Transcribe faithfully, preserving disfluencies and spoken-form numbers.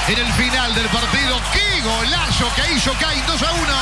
en el final del partido. ¡Qué golazo que hizo Caín! dos a uno.